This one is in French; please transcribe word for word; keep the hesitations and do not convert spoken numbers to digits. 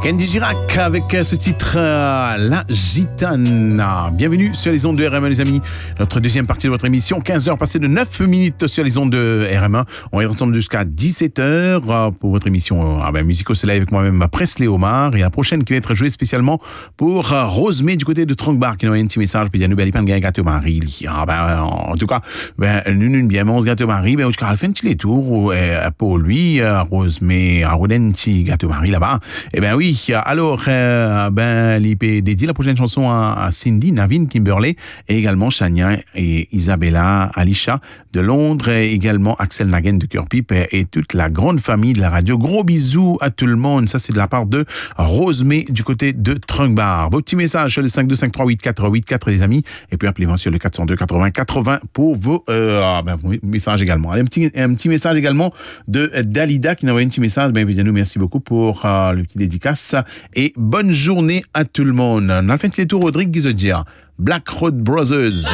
Kenji Girac avec ce titre euh, La Gitana. Bienvenue sur les ondes de R M un les amis. Notre deuxième partie de votre émission, quinze heures passées de neuf minutes sur les ondes de R M un. On est ensemble jusqu'à dix-sept heures euh, pour votre émission euh, ah ben, Musique au Soleil avec moi-même Presley Omar. Et la prochaine qui va être jouée spécialement pour euh, Rosemée du côté de Tronc-Bar qui nous a un petit message. Puis il y a nous belle de gâteau Marie. Ah, ben, en tout cas, ben, nous nous bien mon gâteau Marie. Ben, jusqu'à la fin de tous les tours euh, pour lui, euh, Rosemée, à Rodenti gâteau Marie là-bas. Eh ben oui. Alors, euh, ben, l'I P dédie la prochaine chanson à, à Cindy, Navin, Kimberley, et également Shania et Isabella, Alicia de Londres, et également Axel Nagen de Cœur Pipe et, et toute la grande famille de la radio. Gros bisous à tout le monde. Ça, c'est de la part de Rosemée du côté de Trunk-Bar. Vos petits messages sur le cinq deux cinq trois huit quatre huit quatre, les amis, et puis appelez-moi sur le quatre zéro deux quatre-vingts quatre-vingts pour vos, euh, ben, vos messages également. Un petit, un petit message également de Dalida qui nous a envoyé un petit message. Ben, bien, nous, merci beaucoup pour euh, le petit dédicace. Et bonne journée à tout le monde. On a fait les tours Rodrigue Guizodja, Black Road Brothers.